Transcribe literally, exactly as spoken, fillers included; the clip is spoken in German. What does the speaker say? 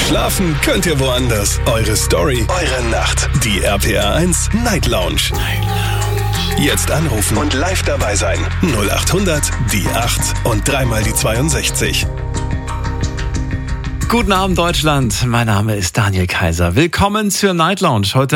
Schlafen könnt ihr woanders. Eure Story, eure Nacht. Die R P R eins Night Lounge. Night Lounge. Jetzt anrufen und live dabei sein. null acht hundert, die acht und dreimal die zweiundsechzig. Guten Abend, Deutschland. Mein Name ist Daniel Kaiser. Willkommen zur Night Lounge. Heute